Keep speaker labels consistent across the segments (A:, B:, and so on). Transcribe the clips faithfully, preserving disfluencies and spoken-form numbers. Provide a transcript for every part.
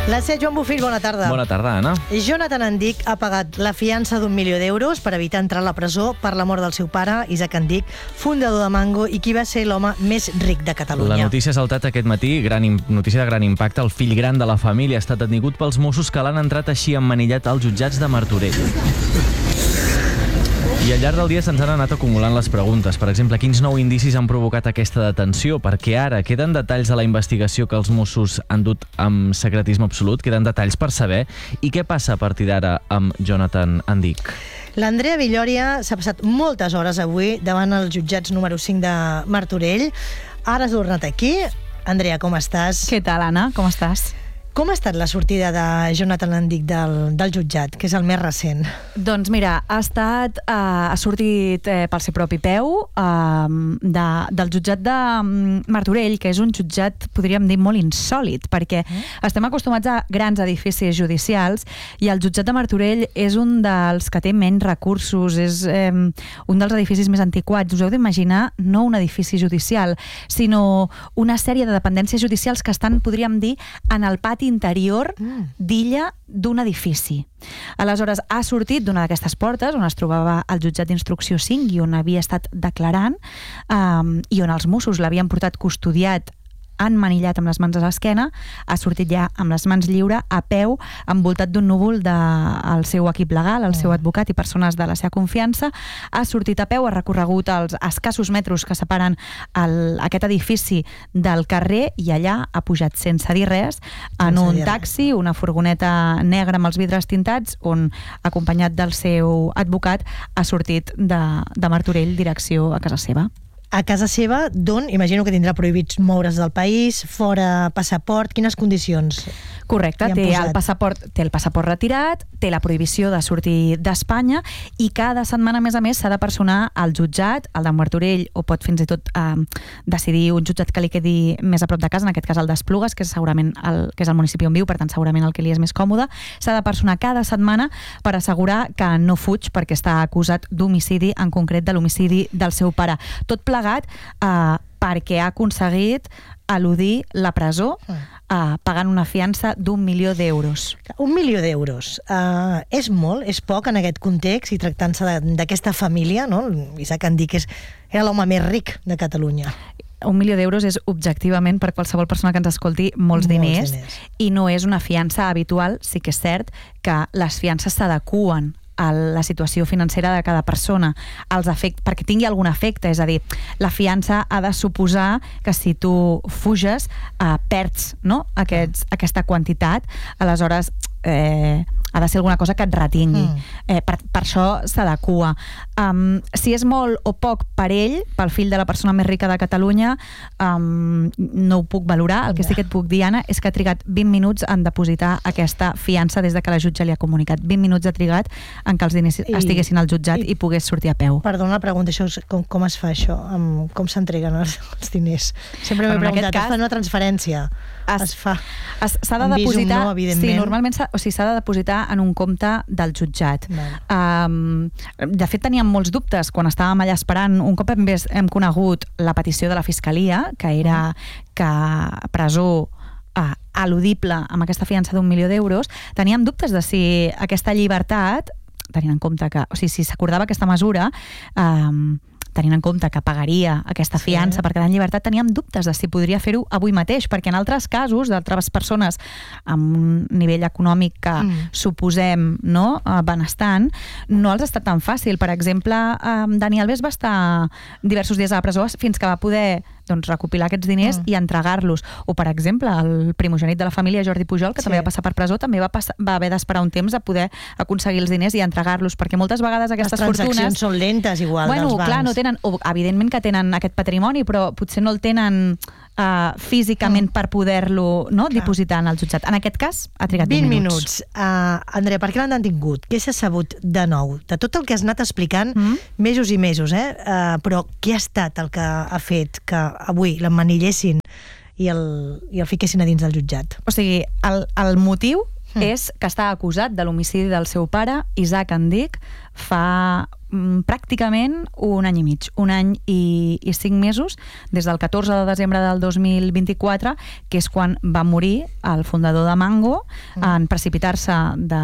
A: La C. Joan Bofill, bona tarda.
B: Bona tarda, Anna.
A: Jonathan Andic ha pagat la fiança d'un milió d'euros per evitar entrar a la presó per la mort del seu pare, Isaac Andic, fundador de Mango i qui va ser l'home més ric de Catalunya.
B: La notícia ha saltat aquest matí, gran, notícia de gran impacte. El fill gran de la família ha estat detingut pels Mossos que l'han entrat així emmanillat als jutjats de Martorell. I al llarg del dia se'ns han anat acumulant les preguntes. Per exemple, quins nou indicis han provocat aquesta detenció? Perquè ara queden detalls de la investigació que els Mossos han dut amb secretisme absolut? Queden detalls per saber? I què passa a partir d'ara amb Jonathan Andic?
A: L'Andrea Villòria s'ha passat moltes hores avui davant els jutjats número cinc de Martorell. Ara has tornat aquí. Andrea, com estàs?
C: Què tal, Anna? Com estàs?
A: Com ha estat la sortida de Jonathan Andic del, del jutjat, que és el més recent?
C: Doncs mira, ha estat eh, ha sortit eh, pel seu propi peu eh, de, del jutjat de Martorell, que és un jutjat, podríem dir, molt insòlid, perquè mm. estem acostumats a grans edificis judicials i el jutjat de Martorell és un dels que té menys recursos, és eh, un dels edificis més antiquats. Us heu d'imaginar no un edifici judicial, sinó una sèrie de dependències judicials que estan, podríem dir, en el pati interior d'illa d'un edifici. Aleshores, ha sortit d'una d'aquestes portes on es trobava el jutjat d'instrucció cinc i on havia estat declarant um, i on els Mossos l'havien portat custodiat han manillat amb les mans a l'esquena, ha sortit ja amb les mans lliure, a peu, envoltat d'un núvol del seu equip legal, el seu advocat i persones de la seva confiança. Ha sortit a peu, ha recorregut els escassos metres que separen el, aquest edifici del carrer i allà ha pujat sense dir res en un taxi, una furgoneta negra amb els vidres tintats, on, acompanyat del seu advocat, ha sortit de, de Martorell direcció a casa seva.
A: A casa seva, d'on imagino que tindrà prohibits moure's del país, fora passaport, quines condicions?
C: Correcte, té el, passaport, té el passaport retirat, té la prohibició de sortir d'Espanya i cada setmana, a més a més, s'ha de personar al jutjat, el de Martorell, o pot fins i tot eh, decidir un jutjat que li quedi més a prop de casa, en aquest cas el d'Esplugues, que és segurament el, que és el municipi on viu, per tant segurament el que li és més còmode. S'ha de personar cada setmana per assegurar que no fuig perquè està acusat d'homicidi, en concret de l'homicidi del seu pare. Tot plegat eh, perquè ha aconseguit eludir la presó uh, pagant una fiança d'un milió d'euros.
A: Un milió d'euros. Uh, és molt? És poc en aquest context i tractant-se d'aquesta família, no? Isaac Andic és, era l'home més ric de Catalunya.
C: Un milió d'euros és objectivament per qualsevol persona que ens escolti molts, molts diners, diners i no és una fiança habitual. Sí que és cert que les fiances s'adeqüen a la situació financera de cada persona, als efectes, perquè tingui algun efecte, és a dir, la fiança ha de suposar que si tu fuges eh, perds, no? Aquests, aquesta quantitat, aleshores eh, ha de ser alguna cosa que et retingui. Mm. Eh, per, per això s'adequa. Um, si és molt o poc per ell, pel fill de la persona més rica de Catalunya, um, no ho puc valorar. El que sí que et puc dir, Anna, és que ha trigat vint minuts en depositar aquesta fiança des de que la jutge li ha comunicat. vint minuts ha trigat en que els diners I, estiguessin al jutjat i, i pogués sortir a peu.
A: Perdona la pregunta, això, com, com es fa això? Um, com s'entreguen els, els diners? Sempre m'he preguntat, cas, es fa una transferència? Es, es fa? S'ha de depositar, no, sí, normalment s'ha, o sigui, s'ha de depositar en un compte del jutjat. Um, de fet, teníem molts dubtes quan estàvem allà esperant. Un cop hem, hem conegut la petició de la Fiscalia, que era que presó uh, eludible amb aquesta fiança d'un milió d'euros, teníem dubtes de si aquesta llibertat, tenint en compte que, o sigui, si s'acordava aquesta mesura, um, tenint en compte que pagaria aquesta fiança sí. per quedar en llibertat, teníem dubtes de si podria fer-ho avui mateix, perquè en altres casos d'altres persones amb un nivell econòmic que mm. suposem no, benestant, no els ha estat tan fàcil. Per exemple, Dani Alves va estar diversos dies a la presó fins que va poder doncs, recopilar aquests diners mm. i entregar-los. O, per exemple, el primogènit de la família, Jordi Pujol, que sí. també va passar per presó, també va, passar, va haver d'esperar un temps a poder aconseguir els diners i entregar-los, perquè moltes vegades aquestes fortunes... Les transaccions són lentes, igual,
C: bueno,
A: dels bancs.
C: Clar, no tenen, o, evidentment que tenen aquest patrimoni, però potser no el tenen uh, físicament mm. per poder-lo no, dipositar en el jutjat. En aquest cas, ha trigat vint minuts.
A: minuts. Uh, Andrea, per què l'han detingut? Què s'ha sabut de nou? De tot el que has anat explicant mm. mesos i mesos, eh? Uh, però què ha estat el que ha fet que avui l'emmanillessin i el, i el fiquessin a dins del jutjat?
C: O sigui, el, el motiu mm. és que està acusat de l'homicidi del seu pare, Isaac Andic, fa pràcticament un any i mig, un any i, i cinc mesos, des del catorze de desembre del dos mil vint-i-quatre, que és quan va morir el fundador de Mango, mm. en precipitar-se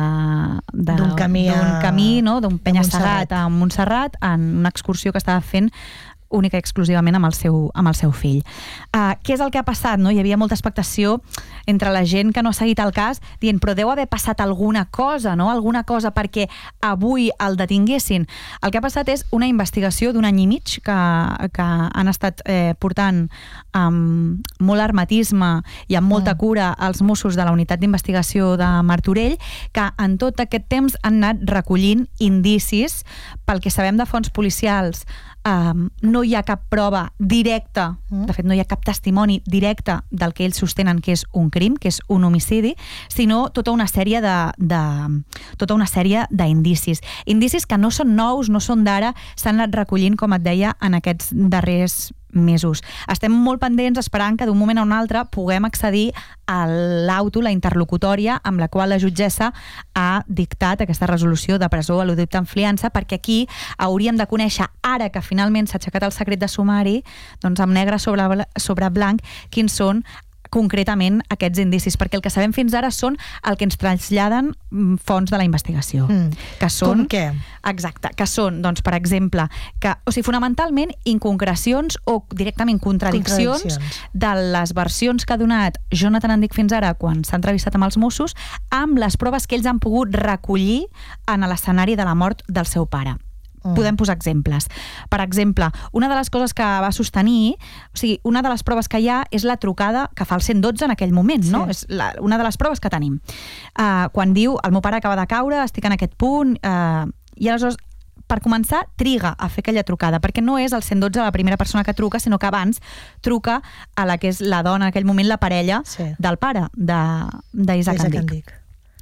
C: d'un
A: camí,
C: camí no? d'un penya-segat a Montserrat en una excursió que estava fent única i exclusivament amb el seu, amb el seu fill. Uh, què és el que ha passat? No? Hi havia molta expectació entre la gent que no ha seguit el cas, dient, però deu haver passat alguna cosa, no? Alguna cosa perquè avui el detinguessin. El que ha passat és una investigació d'un any i mig que, que han estat eh, portant amb molt hermetisme i amb molta cura els Mossos de la unitat d'investigació de Martorell, que en tot aquest temps han anat recollint indicis pel que sabem de fonts policials. Um, no hi ha cap prova directa, mm. de fet no hi ha cap testimoni directe del que ells sostenen que és un crim, que és un homicidi, sinó tota una sèrie de, de tota una sèrie d'indicis. Indicis que no són nous, no són d'ara, s'han anat recollint, com et deia, en aquests darrers mesos. Estem molt pendents esperant que d'un moment a un altre puguem accedir a l'auto, la interlocutòria amb la qual la jutgessa ha dictat aquesta resolució de presó a l'eludible en fiança, perquè aquí hauríem de conèixer, ara que finalment s'ha aixecat el secret de sumari, doncs amb negre sobre, sobre blanc, quins són concretament aquests indicis, perquè el que sabem fins ara són el que ens traslladen fonts de la investigació.
A: Mm.
C: Que són,
A: com què?
C: Exacte, que són, doncs, per exemple, que, o sigui, fonamentalment inconcrecions o directament contradiccions, contradiccions de les versions que ha donat Jonathan Andic fins ara quan s'ha entrevistat amb els Mossos amb les proves que ells han pogut recollir en l'escenari de la mort del seu pare. Mm. Podem posar exemples. Per exemple, una de les coses que va sostenir, o sigui, una de les proves que hi ha és la trucada que fa el cent dotze en aquell moment, sí. no? És la, una de les proves que tenim. Uh, quan diu, el meu pare acaba de caure, estic en aquest punt, uh, i aleshores, per començar, triga a fer aquella trucada, perquè no és el cent dotze la primera persona que truca, sinó que abans truca a la que és la dona, en aquell moment la parella sí. del pare, d'Isaac Andic.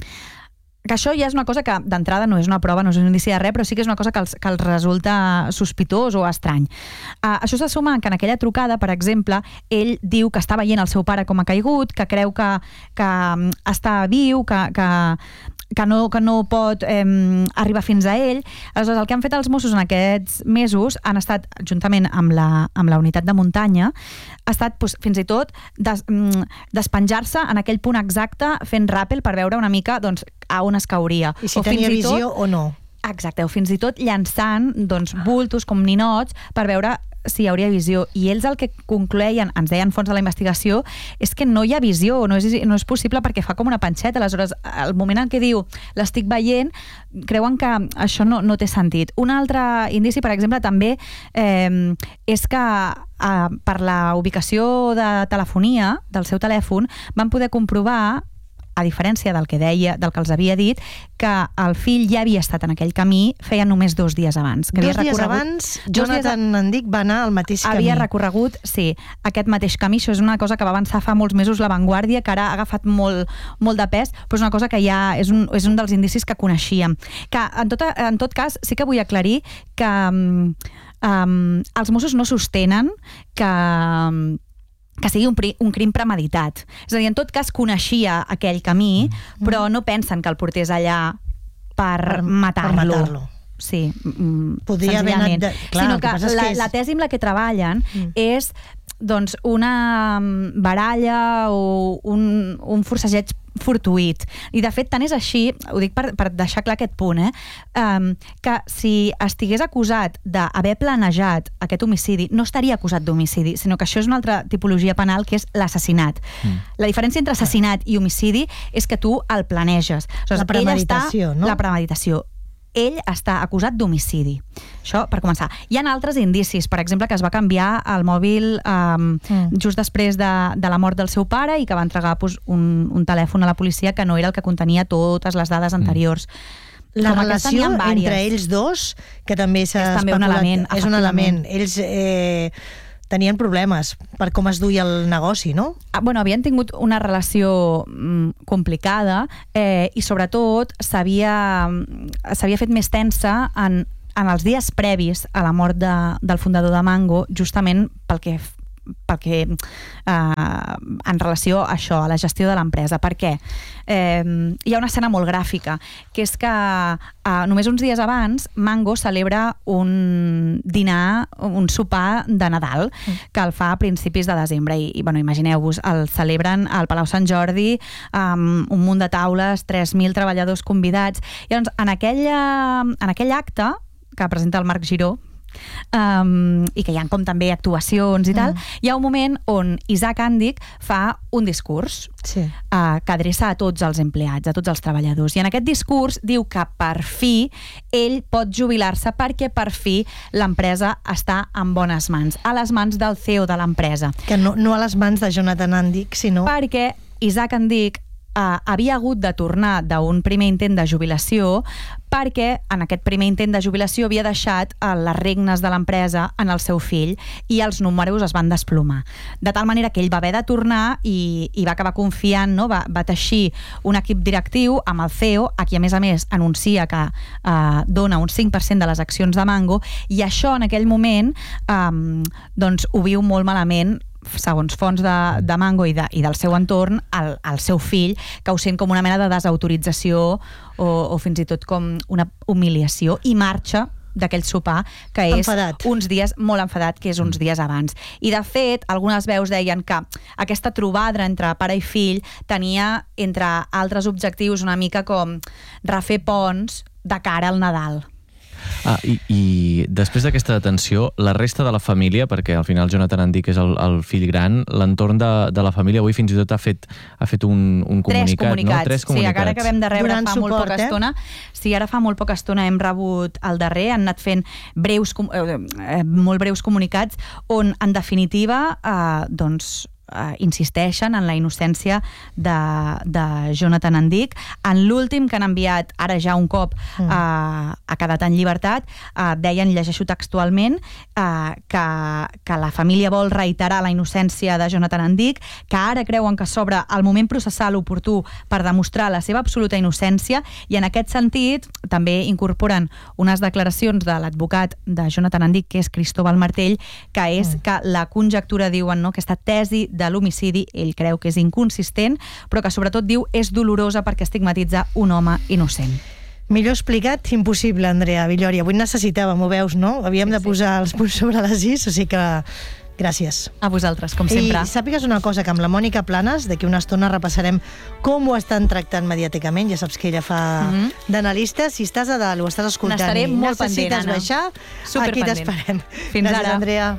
C: Que això ja és una cosa que d'entrada no és una prova, no és un indici de res, però sí que és una cosa que els, que els resulta sospitós o estrany. Uh, això se suma que en aquella trucada, per exemple, ell diu que està veient el seu pare com ha caigut, que creu que, que està viu, que, que, que, no, que no pot eh, arribar fins a ell. Aleshores, el que han fet els Mossos en aquests mesos han estat, juntament amb la, amb la unitat de muntanya, ha estat doncs, fins i tot des, despenjar-se en aquell punt exacte fent ràpel per veure una mica doncs, a on es cauria.
A: I si o tenia visió tot, o no.
C: Exacte, o fins i tot llançant doncs, bultos com ninots per veure si hi hauria visió. I ells el que concloïen, ens deien fons de la investigació, és que no hi ha visió, no és, no és possible perquè fa com una panxeta. Aleshores, al moment en què diu l'estic veient, creuen que això no, no té sentit. Un altre indici, per exemple, també eh, és que eh, per la ubicació de telefonia del seu telèfon van poder comprovar, a diferència del que deia, del que els havia dit, que el fill ja havia estat en aquell camí feia només dos dies abans. Que
A: dos
C: havia
A: dies abans, Jonathan dies... Andic va anar al mateix camí.
C: Havia recorregut, sí, aquest mateix camí. Això és una cosa que va avançar fa molts mesos La Vanguardia, que ara ha agafat molt, molt de pes, però és una cosa que ja és un, és un dels indicis que coneixíem. Que, en tot, en tot cas, sí que vull aclarir que um, els Mossos no sostenen que... Um, que sigui un, un crim premeditat. És a dir, en tot cas coneixia aquell camí, mm. però no pensen que el portés allà per, per matar-lo. Per matar-lo. Sí,
A: podria haver anat de... Clar,
C: sinó que, que la, és... la tesi amb la que treballen mm. és doncs, una baralla o un, un forcejeig fortuït. I de fet tant és així, ho dic per, per deixar clar aquest punt, eh? Um, que si estigués acusat d'haver planejat aquest homicidi, no estaria acusat d'homicidi, sinó que això és una altra tipologia penal, que és l'assassinat. Mm. La diferència entre assassinat i homicidi és que tu el planeges. Aleshores,
A: la premeditació,
C: està,
A: no?
C: La premeditació. Ell està acusat d'homicidi. Això, per començar. Hi ha altres indicis, per exemple, que es va canviar el mòbil um, mm. just després de, de la mort del seu pare i que va entregar pues, un, un telèfon a la policia que no era el que contenia totes les dades anteriors.
A: Mm. La relació entre ells dos, que també s'ha
C: especulat, també un element,
A: és un element. Ells... Eh, tenien problemes per com es duia el negoci, no?
C: Ah, bueno, havien tingut una relació mm, complicada eh, i sobretot s'havia s'havia fet més tensa en, en els dies previs a la mort de, del fundador de Mango, justament pel que perquè eh, en relació a això, a la gestió de l'empresa. Per què? Eh, hi ha una escena molt gràfica, que és que eh, només uns dies abans Mango celebra un dinar, un sopar de Nadal, que el fa a principis de desembre, i, i bueno, imagineu-vos, el celebren al Palau Sant Jordi amb un munt de taules, tres mil treballadors convidats. I llavors, en aquell, en aquell acte que presenta el Marc Giró, Um, i que hi ha com també actuacions i tal, mm. hi ha un moment on Isaac Andic fa un discurs sí. uh, que adreça a tots els empleats, a tots els treballadors, i en aquest discurs diu que per fi ell pot jubilar-se perquè per fi l'empresa està en bones mans, a les mans del C E O de l'empresa.
A: Que no, no a les mans de Jonathan Andic, sinó...
C: Perquè Isaac Andic Uh, havia hagut de tornar d'un primer intent de jubilació perquè en aquest primer intent de jubilació havia deixat uh, les regnes de l'empresa en el seu fill i els números es van desplomar. De tal manera que ell va haver de tornar i, i va acabar confiant, no? va, va teixir un equip directiu amb el C E O, a qui a més a més anuncia que uh, dona un cinc per cent de les accions de Mango, i això en aquell moment um, doncs ho viu molt malament, segons fonts de, de Mango i, de, i del seu entorn, el, el seu fill, que ho sent com una mena de desautorització o, o fins i tot com una humiliació, i marxa d'aquell sopar, que és enfadat. uns dies molt enfadat, que és uns dies abans. I de fet, algunes veus deien que aquesta trobada entre pare i fill tenia, entre altres objectius, una mica com refer ponts de cara al Nadal.
B: Ah, i, i després d'aquesta detenció, la resta de la família, perquè al final Jonathan Andic és el, el fill gran, l'entorn de, de la família avui fins i tot ha fet, ha fet un, un comunicat.
C: Tres comunicats,
B: no? Tres comunicats.
C: Sí, ara acabem de rebre
A: Donant
C: fa
A: suport,
C: molt poca
A: eh? estona.
C: Sí, ara fa molt poca estona hem rebut el darrer, han anat fent breus, eh, molt breus comunicats on, en definitiva, eh, doncs, Uh, insisteixen en la innocència de, de Jonathan Andic. En l'últim que han enviat, ara ja un cop mm. uh, ha quedat en llibertat, uh, deien, llegeixo textualment, uh, que, que la família vol reiterar la innocència de Jonathan Andic, que ara creuen que s'obre el moment processal oportú per demostrar la seva absoluta innocència, i en aquest sentit també incorporen unes declaracions de l'advocat de Jonathan Andic, que és Cristóbal Martell, que és mm. que la conjectura, diuen, no, aquesta tesi de l'homicidi, ell creu que és inconsistent, però que sobretot diu és dolorosa perquè estigmatitza un home innocent.
A: Millor explicat, impossible, Andrea Villòria. Avui necessitàvem, ho veus, no? Havíem sí, de posar sí. els punts sobre les is, o sigui que gràcies.
C: A vosaltres, com sempre.
A: I sàpigues una cosa, que amb la Mònica Planes, d'aquí una estona repassarem com ho estan tractant mediàticament, ja saps que ella fa mm-hmm. d'analista. Si estàs a dalt, ho estàs escoltant
C: N'estaré
A: i
C: molt
A: necessites
C: pendent,
A: baixar, aquí t'esperem.
C: Fins
A: gràcies,
C: ara.
A: Andrea.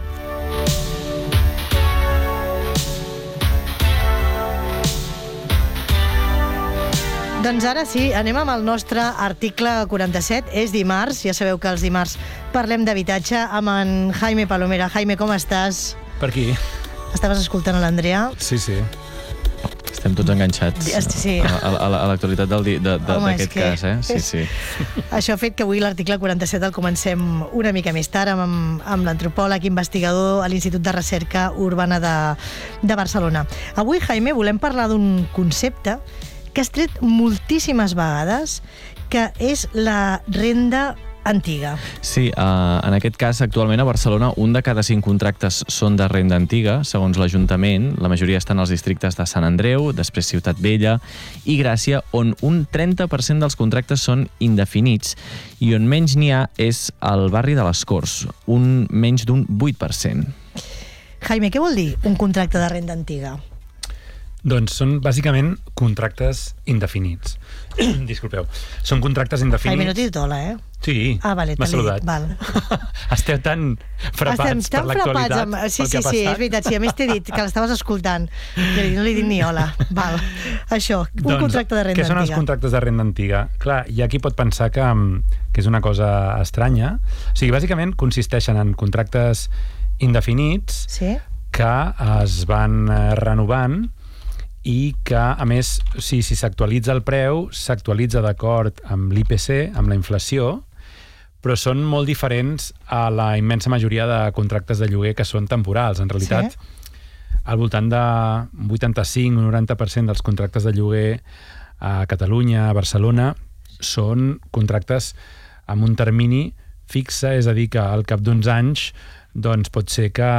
A: Doncs ara sí, anem amb el nostre article quaranta-set. És dimarts, ja sabeu que els dimarts parlem d'habitatge amb en Jaime Palomera. Jaime, com estàs?
D: Per aquí.
A: Estaves escoltant a l'Andrea?
D: Sí, sí.
B: Estem tots enganxats
A: sí, sí.
B: a, a, a l'actualitat d'aquest cas, eh? Sí, sí.
A: Això ha fet que avui l'article quaranta-set el comencem una mica més tard amb, amb l'antropòleg investigador a l'Institut de Recerca Urbana de, de Barcelona. Avui, Jaime, volem parlar d'un concepte que has tret moltíssimes vegades, que és la renda antiga.
B: Sí, uh, en aquest cas, actualment a Barcelona, un de cada cinc contractes són de renda antiga, segons l'Ajuntament. La majoria estan als districtes de Sant Andreu, després Ciutat Vella i Gràcia, on un trenta per cent dels contractes són indefinits, i on menys n'hi ha és al barri de les Corts, un menys d'un vuit per cent.
A: Jaime, què vol dir un contracte de renda antiga?
D: Doncs són bàsicament contractes indefinits. Disculpeu. Són contractes indefinits...
A: Jaime, no t'hi tola, eh?
D: Sí,
A: ah, vale,
D: m'ha saludat.
A: Val.
D: Esteu tan frapats
A: Estem tan
D: per l'actualitat,
A: amb... Sí,
D: pel
A: sí,
D: que ha
A: sí,
D: passat.
A: és veritat. Sí, a més t'he dit que l'estaves escoltant. No li dic ni hola. Val. Això, un doncs, contracte de renda antiga.
D: Què són els contractes de renda antiga? Clar, hi ha qui pot pensar que, que és una cosa estranya. O sigui, bàsicament consisteixen en contractes indefinits sí? que es van renovant i que, a més, si si s'actualitza el preu, s'actualitza d'acord amb l'I P C, amb la inflació, però són molt diferents a la immensa majoria de contractes de lloguer que són temporals. En realitat, sí? al voltant de vuitanta-cinc o noranta per cent dels contractes de lloguer a Catalunya, a Barcelona, són contractes amb un termini fixe, és a dir, que al cap d'uns anys doncs pot ser que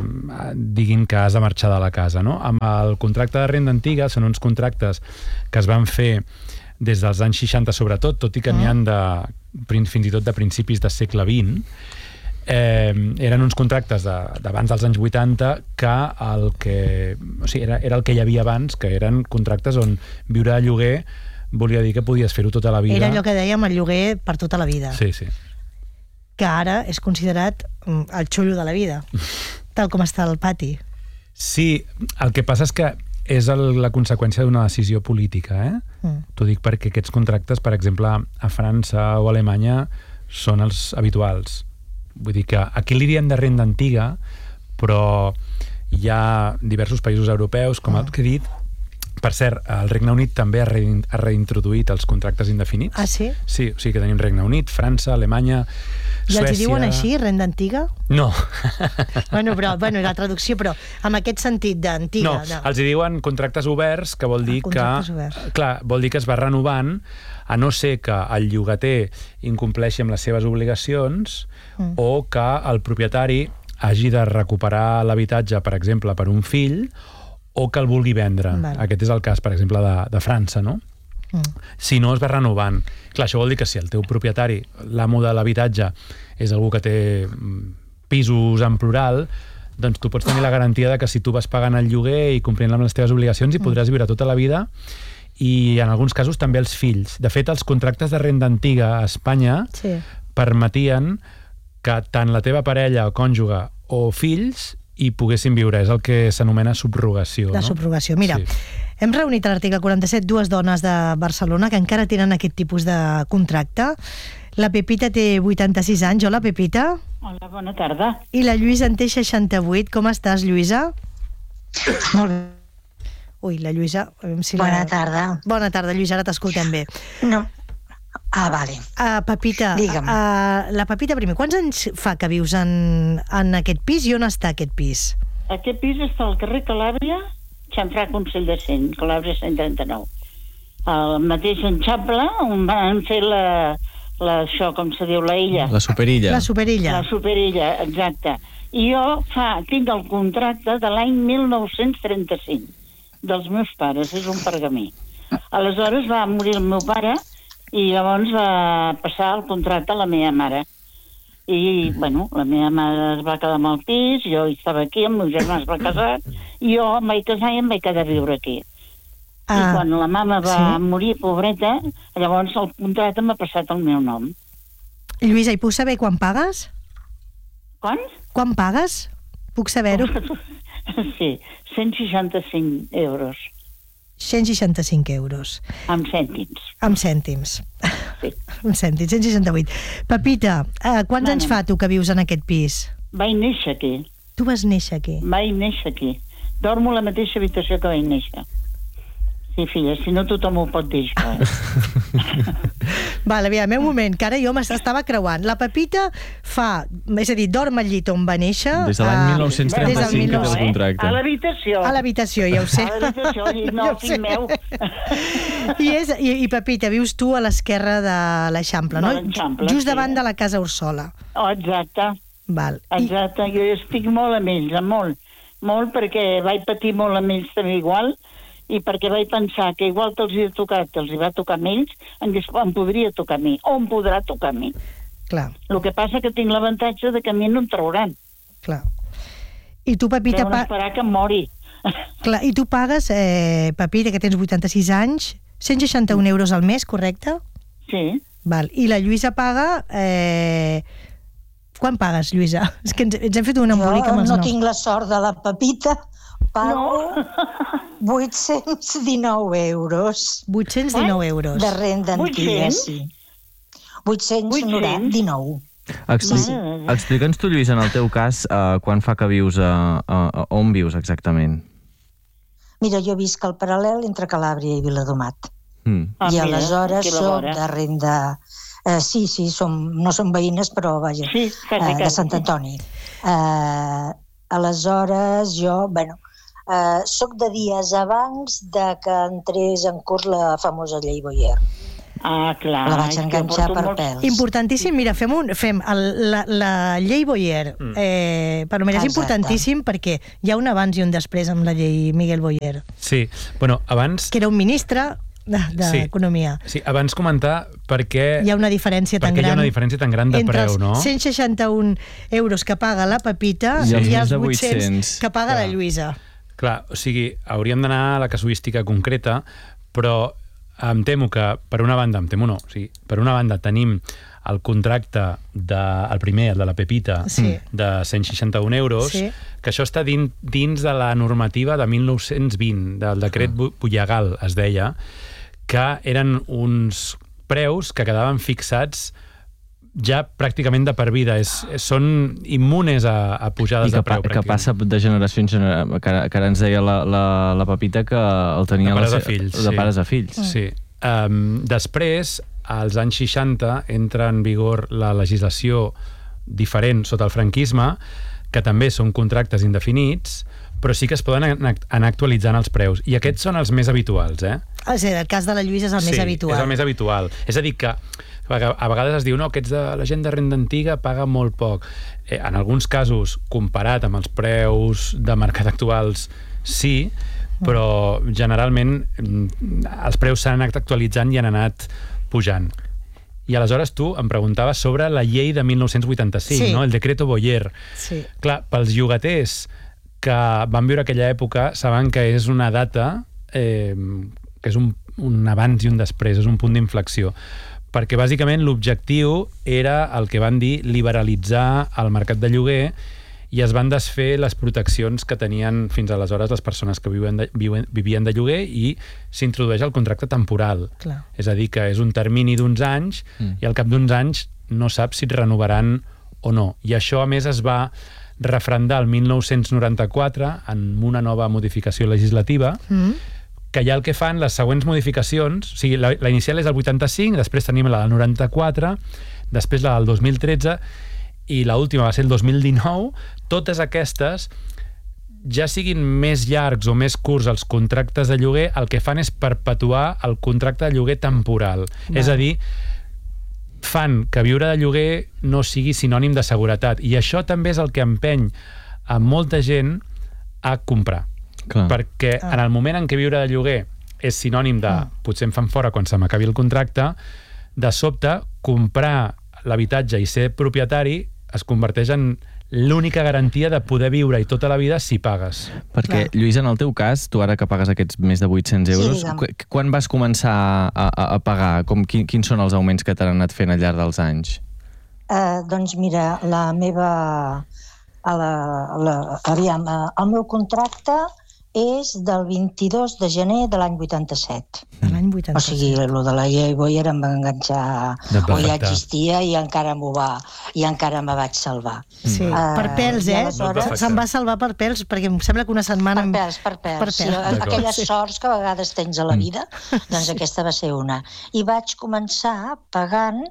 D: diguin que has de marxar de la casa, no? Amb el contracte de renda antiga són uns contractes que es van fer des dels anys seixanta sobretot, tot i que n'hi ha de, fins i tot de principis del segle vint, eh, eren uns contractes d'abans de, dels anys vuitanta que el que, o sigui, era, era el que hi havia abans, que eren contractes on viure a lloguer volia dir que podies fer-ho tota la vida.
A: Era allò que dèiem, el lloguer per tota la vida.
D: Sí, sí.
A: Que ara és considerat el xullo de la vida, tal com està al pati.
D: Sí, el que passa és que és el, la conseqüència d'una decisió política, eh? Mm. T'ho dic perquè aquests contractes, per exemple, a França o a Alemanya, són els habituals. Vull dir que aquí li diem de renda antiga, però hi ha diversos països europeus, com el que he dit. Per cert, el Regne Unit també ha, re ha reintroduït els contractes indefinits.
A: Ah, sí?
D: Sí, o sigui que tenim Regne Unit, França, Alemanya,
A: I
D: Suècia...
A: els diuen així, renda antiga?
D: No.
A: Bueno, però, bueno, la traducció, però amb aquest sentit d'antiga.
D: No, no, els hi diuen contractes oberts, que vol dir ah, que... Oberts. Clar, vol dir que es va renovant, a no ser que el llogater incompleixi amb les seves obligacions mm. o que el propietari hagi de recuperar l'habitatge, per exemple, per un fill, o que el vulgui vendre. Vale. Aquest és el cas, per exemple, de, de França, no? Mm. Si no, es va renovant. Clar, això vol dir que si el teu propietari, l'amo de l'habitatge, és algú que té pisos en plural, doncs tu pots tenir la garantia de que si tu vas pagant el lloguer i complint amb les teves obligacions hi podràs viure tota la vida, i en alguns casos també els fills. De fet, els contractes de renda antiga a Espanya sí. permetien que tant la teva parella o cònjuge o fills i poguessin viure, és el que s'anomena subrogació.
A: La
D: no?
A: subrogació. Mira, sí. hem reunit a l'article quaranta-set dues dones de Barcelona que encara tenen aquest tipus de contracte. La Pepita té vuitanta-sis anys. Hola, Pepita.
E: Hola, bona tarda.
A: I la Lluïsa en té seixanta-vuit. Com estàs, Lluïsa?
E: Molt bé.
A: Ui, la Lluïsa... Si
E: bona
A: la...
E: tarda.
A: Bona tarda, Lluïsa, ara t'escoltem bé.
E: No. Ah, vale.
A: Uh, Pepita, uh, la Pepita primer, quants anys fa que vius en, en aquest pis i on està aquest pis?
E: Aquest pis està al carrer Calàbria, Xamfrà Consell de Cent, Calàbria cent trenta-nou. El mateix Eixample, on van fer la, la, això, com se diu, la illa.
B: La superilla.
A: La superilla.
E: La superilla, exacte. I jo fa, tinc el contracte de l'any mil nou-cents trenta-cinc, dels meus pares, és un pergamí. Aleshores va morir el meu pare i llavors va passar el contracte a la meva mare. I, bueno, la meva mare es va quedar amb el pis, jo estava aquí, el meu germà es va casar, i jo em vaig casar i em vaig quedar a viure aquí. Ah, I quan la mama va sí? morir, pobreta, llavors el contracte m'ha passat el meu nom.
A: Lluïsa, i puc saber quan pagues?
E: Quan?
A: Quan pagues? Puc saber-ho?
E: Sí, cent seixanta-cinc euros.
A: cent seixanta-cinc euros.
E: Amb cèntims.
A: Amb cèntims.
E: Sí.
A: Amb cèntims, cent seixanta-vuit. Pepita, eh, quants Mare. anys fa tu que vius en aquest pis?
E: Vaig néixer aquí.
A: Tu vas néixer aquí?
E: Vaig néixer aquí. Dormo a la mateixa habitació que vaig néixer. Sí, filla, si no tothom ho pot dir, això. Eh?
A: Vale, aviam, un moment, que ara jo m'estava creuant. La Pepita fa, és a dir, dorm al llit on va néixer...
B: Des de l'any mil nou-cents trenta-cinc que té el contracte.
E: A l'habitació.
A: A l'habitació, ja ho sé.
E: A l'habitació, no, ja fill meu.
A: I, és, i, I, Pepita, vius tu a l'esquerra de l'Eixample, no? Just davant
E: sí.
A: de la Casa Úrsula.
E: Oh, exacte.
A: Val.
E: Exacte, I... jo estic molt amb ells, molt. Molt, perquè vaig patir molt amb ells també igual, i perquè vaig pensar que igual que els hi ha tocat, que els hi va tocar a ells, em podria tocar a mi, o em podrà tocar a mi.
A: Clar.
E: El que passa que tinc l'avantatge de que a mi no em trauran.
A: Clar. I tu, Pepita...
E: Deuen esperar que em mori.
A: Clar, i tu pagues, eh, Pepita, que tens vuitanta-sis anys, cent seixanta-un euros al mes, correcte?
E: Sí.
A: Val. I la Lluïsa paga... Eh... Quan pagues, Lluïsa? És que ens, ens hem fet un embolic amb els
F: no
A: noms.
F: tinc la sort de la Pepita. Pago
E: no.
F: vuit-cents dinou euros.
A: vuit-cents dinou euros.
F: De renda antiga, sí. vuit-cents dinou.
B: Expli Explica'ns tu, Lluís, en el teu cas, uh, quan fa que vius, uh, uh, on vius exactament?
F: Mira, jo visc al paral·lel entre Calàbria i Viladomat.
B: Mm.
F: Ah, I aleshores soc de renda... Uh, sí, sí, som, no som veïnes, però vaja,
E: sí,
F: uh, de Sant Antoni. Uh, aleshores, jo, bueno, uh, soc de dies abans de que entrés en curs la famosa llei Boyer.
E: Ah, clar.
F: La vaig enganxar per molt... pèls.
A: Importantíssim, mira, fem, un, fem el, la, la llei Boyer. Mm. Eh, per mi és importantíssim perquè hi ha un abans i un després amb la llei Miguel Boyer.
D: Sí, bueno, abans...
A: Que era un ministre d'Economia.
D: Sí, sí, abans comentar perquè...
A: Hi ha una diferència tan gran...
D: Perquè hi ha una diferència tan gran de preu, no?
A: Entre els cent seixanta-un euros que paga la Pepita
B: sí.
A: i els vuit-cents que paga clar. La Lluïsa.
D: Clar, o sigui, hauríem d'anar a la casuística concreta, però em temo que, per una banda, em temo no, o sigui, per una banda tenim el contracte, de, el primer, el de la Pepita, sí. de cent seixanta-un euros, sí. que això està dins, dins de la normativa de mil nou-cents vint, del decret ah. Bullagal, es deia, que eren uns preus que quedaven fixats ja pràcticament de per vida. És, són immunes a, a pujades
B: que,
D: de preu.
B: I que passa de generació en generació, que, que ara ens deia la, la, la Pepita que el tenia...
D: De pares
B: la,
D: a fills.
B: De
D: sí.
B: pares a fills.
D: Sí. Um, després, als anys seixanta, entra en vigor la legislació diferent sota el franquisme, que també són contractes indefinits, però sí que es poden anar actualitzant els preus. I aquests són els més habituals, eh?
A: O sigui, el cas de la Lluïsa és el
D: sí,
A: més habitual.
D: Sí, és el més habitual. És a dir, que a vegades es diu no, aquests de la gent de renda antiga paga molt poc. Eh, en alguns casos, comparat amb els preus de mercat actuals, sí, però generalment els preus s'han anat actualitzant i han anat pujant. I aleshores tu em preguntaves sobre la llei de mil nou-cents vuitanta-cinc, sí. no? El decreto Boyer.
A: Sí.
D: Clar, pels llogaters que van viure aquella època saben que és una data eh, que és un, un abans i un després, és un punt d'inflexió, perquè bàsicament l'objectiu era el que van dir liberalitzar el mercat de lloguer i es van desfer les proteccions que tenien fins aleshores les persones que viuen de, viuen, vivien de lloguer i s'introdueix el contracte temporal. Clar. És a dir, que és un termini d'uns anys mm. i al cap d'uns anys no saps si et renovaran o no. I això, a més, es va refrendar el mil nou-cents noranta-quatre en una nova modificació legislativa mm. que ja el que fan les següents modificacions, o sigui, la, la inicial és el vuitanta-cinc, després tenim la del noranta-quatre, després la del dos mil tretze i l'última va ser el dos mil dinou, totes aquestes, ja siguin més llargs o més curts els contractes de lloguer, el que fan és perpetuar el contracte de lloguer temporal. Va. És a dir, fan que viure de lloguer no sigui sinònim de seguretat. I això també és el que empeny a molta gent a comprar. Clar. Perquè ah. en el moment en què viure de lloguer és sinònim de ah. potser em fan fora quan se m'acabi el contracte, de sobte, comprar l'habitatge i ser propietari es converteix en l'única garantia de poder viure-hi tota la vida si pagues.
B: Perquè, Clar. Lluís, en el teu cas, tu ara que pagues aquests més de vuit-cents euros, sí, quan vas començar a, a, a pagar? Com, quin, quins són els augments que t'han anat fent al llarg dels anys?
F: Uh, doncs mira, la meva... A la, la, aviam, el meu contracte és del vint-i-dos de gener de l'any vuitanta-set.
A: De l'any vuitanta-set.
F: O sigui, el de la llei Boyer em va enganxar, o ja existia i encara m'ho va, i encara me vaig salvar.
A: Sí, uh, per pèls, eh? Se'm va salvar per pèls, perquè em sembla que una setmana...
F: Per pèls, per pèls. Per pèls. Sí, aquelles sorts que a vegades tens a la vida, doncs aquesta va ser una. I vaig començar pagant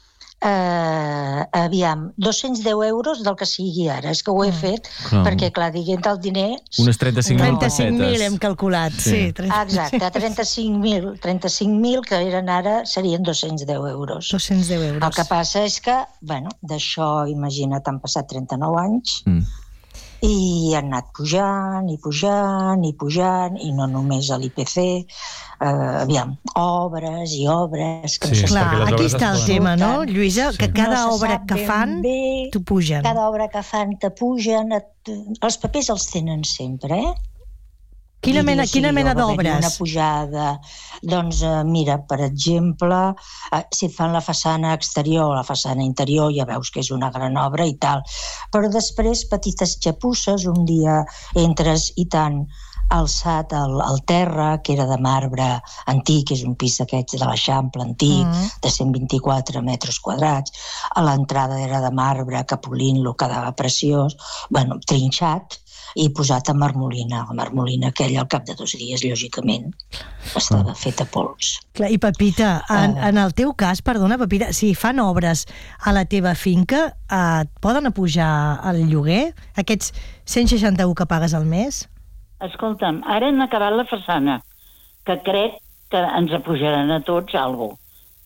F: Uh, aviam, dos-cents deu euros del que sigui ara. És que ho he fet clar. Perquè, clar, diguent el diner...
B: Unes trenta-cinc mil
A: trenta-cinc mil hem calculat, sí. sí trenta...
F: Exacte, trenta-cinc mil, trenta-cinc mil que eren ara serien dos-cents deu euros.
A: dos-cents deu euros.
F: El que passa és que, bueno, d'això, imagina't, han passat trenta-nou anys mm. i han anat pujant i pujant i pujant, i no només a l'I P C, Uh, aviam, obres i obres... Que
A: sí, no clar, aquí està el tema, no, Lluïsa? Sí. Que cada
F: no
A: obra que fan t'ho pugen.
F: Cada obra que fan te pugen. Et... Els papers els tenen sempre, eh?
A: Quina mena, quina mena d'obres?
F: Una pujada, doncs uh, mira, per exemple, uh, si et fan la façana exterior o la façana interior, ja veus que és una gran obra i tal, però després petites xapusses, un dia entres i tant alçat al, al terra, que era de marbre antic, és un pis d'aquests de l'Eixample antic, mm. de cent vint-i-quatre metres quadrats, a l'entrada era de marbre, que polint-lo quedava preciós, bueno, trinxat, i posat a marmolina. La marmolina aquella al cap de dos dies, lògicament, estava feta pols.
A: Clar, i Pepita, en, uh, en el teu cas, perdona, Pepita, si fan obres a la teva finca, et poden apujar el lloguer? Aquests cent seixanta-u que pagues al mes?
E: Escolta'm, ara han acabat la façana, que crec que ens apujaran a tots alguna cosa.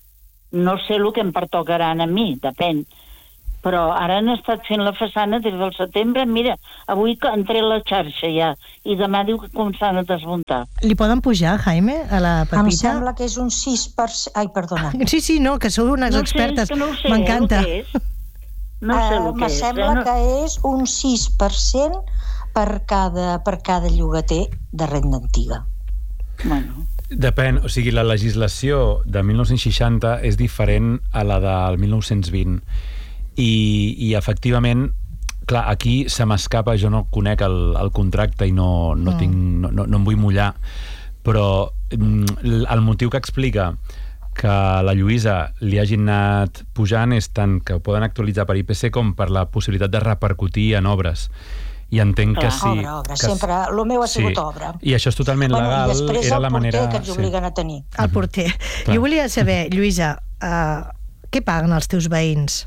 E: No sé el que em pertocaran a mi, depèn. Però ara han estat fent la façana des del setembre. Mira, avui entrei a la xarxa ja, i demà diu que començaran a desmuntar.
A: Li poden pujar, Jaime, a la Pepita?
F: Em sembla que és un sis per cent... Ai, perdona.
A: Sí, sí, no, que sou unes
E: no
A: expertes.
E: No sé,
A: m'encanta.
E: Eh, no sé el
F: uh,
E: que és.
F: Me sembla
E: no...
F: que és un sis per cent per cada, per cada llogater de renda antiga.
E: Bueno...
D: Depèn, o sigui, la legislació de mil nou-cents seixanta és diferent a la del mil nou-cents vint. I, i efectivament, clar, aquí se m'escapa, jo no conec el, el contracte i no, no, mm. tinc, no, no, no em vull mullar, però el motiu que explica que la Lluïsa li hagin anat pujant és tant que ho poden actualitzar per I P C com per la possibilitat de repercutir en obres. I entenc
F: clar,
D: que sí...
F: Obra, obra,
D: que,
F: sempre. El meu ha sigut
D: sí,
F: obra.
D: I això és totalment
F: bueno,
D: legal.
F: I després
D: era
F: el
D: la manera...
F: porter que ens obliguen
D: sí.
F: a tenir.
A: El porter.
D: Clar.
A: Jo volia saber, Lluïsa, uh, què paguen els teus veïns?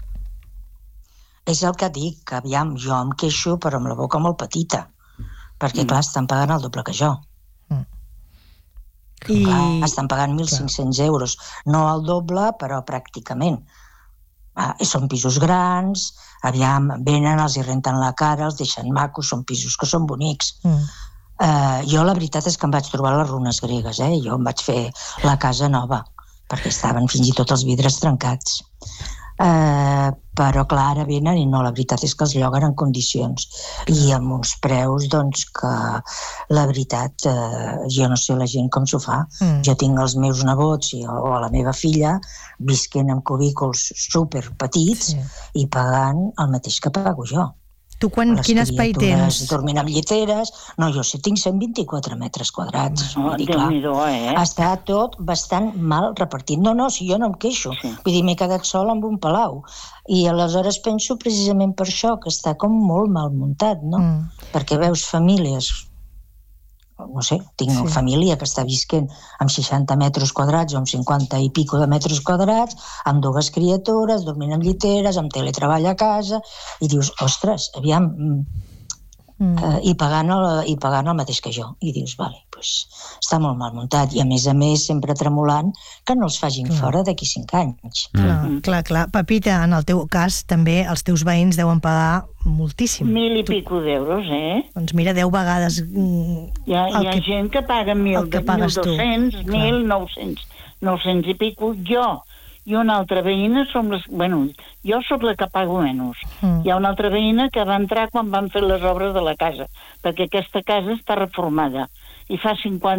F: És el que dic, que aviam, jo em queixo però amb la boca molt petita, perquè
E: mm. clar,
F: estan pagant el doble que jo. Mm. I... Clar, estan pagant mil cinc-cents euros, no el doble, però pràcticament. Ah, són pisos grans, aviam, venen, els hi renten la cara, els deixen macos, són pisos que són bonics. Mm. Uh, jo la veritat és que em vaig trobar les runes gregues, eh? Jo em vaig fer la casa nova, perquè estaven fins i tot els vidres trencats. Uh, però clar, ara venen i no, la veritat és que els lloguen en condicions i amb uns preus doncs que la veritat uh, jo no sé la gent com s'ho fa. Mm. Jo tinc els meus nebots i, o la meva filla visquent en cubículs super petits sí. i pagant el mateix que pago jo.
A: Tu quan, quin espai tens?
F: Dormint amb lliteres. No, jo sé, tinc cent vint-i-quatre metres quadrats.
E: No,
F: dir, clar,
E: eh?
F: està tot bastant mal repartit. No, no, si jo no em queixo. Sí. Vull dir, m'he quedat sol amb un palau. I aleshores penso precisament per això, que està com molt mal muntat, no? Mm. Perquè veus famílies... no sé, tinc una sí. família que està visquent amb seixanta metres quadrats o amb cinquanta i pico de metres quadrats, amb dues criatures, dormint en lliteres, amb teletreball a casa, i dius, ostres, aviam, mm. eh, i, pagant el, i pagant el mateix que jo. I dius, vale, doncs està molt mal muntat. I a més a més, sempre tremolant que no els facin clar. Fora d'aquí cinc anys.
A: Clar, mm. clar, clar. Pepita, en el teu cas, també els teus veïns deuen pagar moltíssim.
E: Mil i pico d'euros, eh?
A: Doncs mira, deu vegades...
E: Hi ha, hi ha que, gent que paga mil, que mil dos-cents, mil nou-cents, nou-cents i pico. Jo i una altra veïna som les... Bueno, jo sóc la que pago menys. Mm. Hi ha una altra veïna que va entrar quan van fer les obres de la casa, perquè aquesta casa està reformada. I fa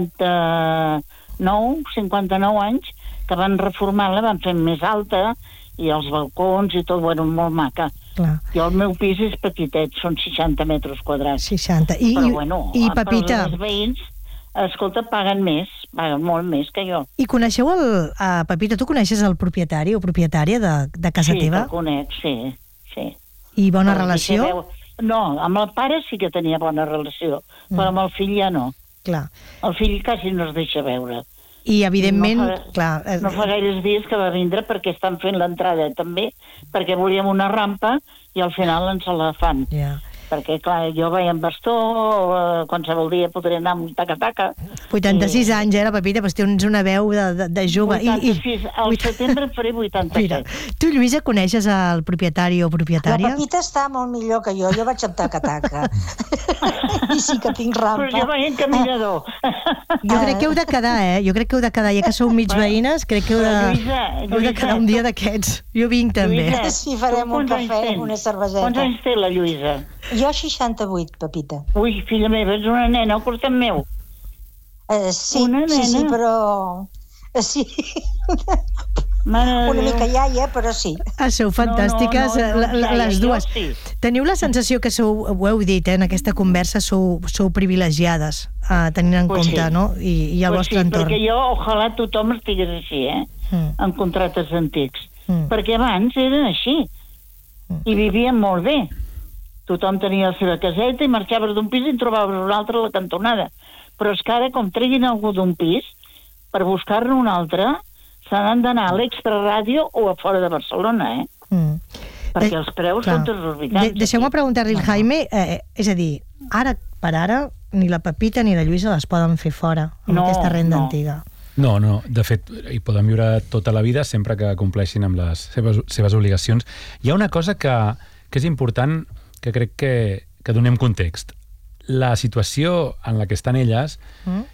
E: cinquanta-nou, cinquanta-nou anys que van reformar-la, van fer més alta, i els balcons i tot, bueno, molt maca. Clar. I el meu pis és petitet, són seixanta metres quadrats.
A: seixanta. I,
E: però, bueno,
A: i Pepita...
E: els veïns, escolta, paguen més, paguen molt més que jo.
A: I coneixeu el... Uh, Pepita, tu coneixes el propietari o propietària de, de casa
E: sí,
A: teva?
E: Sí, el conec, sí, sí.
A: I bona
E: però
A: relació?
E: Veu... No, amb el pare sí que tenia bona relació, mm. però amb el fill ja no.
A: Clar.
E: El fill quasi no es deixa veure.
A: I, evidentment,
E: no fa,
A: clar... Eh...
E: No fa gaires dies que va vindre perquè estan fent l'entrada també, perquè volíem una rampa i al final ens la fan. Yeah. Perquè, clar, jo vaig amb bastó, eh, qualsevol dia podré anar amb taca-taca.
A: vuitanta-sis i... anys, eh, la Pepita, però tens una veu de, de, de jove.
E: vuitanta-sis, al vuit... setembre faré vuitanta-set. Mira,
A: tu, Lluïsa, coneixes el propietari o propietària?
F: La Pepita està molt millor que jo, jo vaig amb taca-taca. I sí que tinc rampa.
E: Però jo vaig en caminador.
A: Jo crec que heu de quedar, eh? Jo crec que heu de quedar, ja que sou mig veïnes, crec que heu de,
E: Lluïsa,
A: heu de quedar un dia d'aquests. Jo vinc també.
F: Lluïsa, sí, farem un cafè, una cerveseta.
E: Quants anys té la Lluïsa?
F: Jo seixanta-vuit, Pepita.
E: Ui, filla meva, ets una nena, al costat meu.
F: Uh, sí, sí, sí, però... Uh, sí. Una mica iaia, però sí.
A: Ah, sou fantàstiques, no, no, no, no, les dues. Sí. Teniu la sensació que sou, ho heu dit, eh, en aquesta conversa, sou, sou privilegiades, uh, tenint en pues compte, sí. no? I, i el pues vostre sí, entorn.
E: Perquè jo, ojalà tothom estigués així, eh? Mm. En contractes antics. Mm. Perquè abans eren així. Mm. I vivien molt bé. Tothom tenia la seva caseta i marxaves d'un pis i en trobaves un altre a la cantonada. Però és que ara, com treguin algú d'un pis, per buscar-ne un altre, se n'han d'anar a l'extraràdio o a fora de Barcelona, eh? Mm. Perquè els preus són desorbitats.
A: De Deixeu-me preguntar-li al Jaime, eh, és a dir, ara per ara, ni la Pepita ni la Lluïsa les poden fer fora, amb no, aquesta renda
E: no.
A: antiga.
D: No, no, de fet, hi poden viure tota la vida sempre que compleixin amb les seves, seves obligacions. Hi ha una cosa que, que és important, que crec que, que donem context. La situació en la que estan elles mm.